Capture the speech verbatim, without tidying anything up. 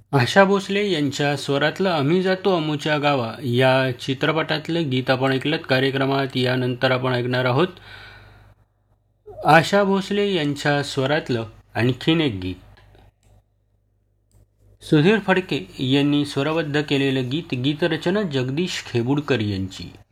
आशा भोसले यांच्या स्वरातलं आम्ही जातो अमुच्या गावा या चित्रपटातलं गीत आपण ऐकलं कार्यक्रमात. यानंतर आपण ऐकणार आहोत आशा भोसले यांच्या स्वरातलं आणखीन एक गीत. सुधीर फडके यांनी स्वरबद्ध केलेलं गीत. गीतरचना जगदीश खेबुडकर यांची.